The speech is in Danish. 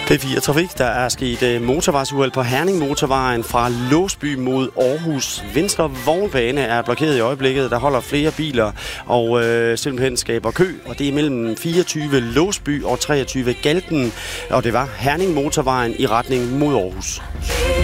P4 Trafik. Der er sket motorvejsuheld på Herning Motorvejen fra Låsby mod Aarhus. Venstre vognbane er blokeret i øjeblikket. Der holder flere biler og simpelthen skaber kø. Og det er mellem 24 Låsby og 23 Galten. Og det var Herning Motorvejen i retning mod Aarhus.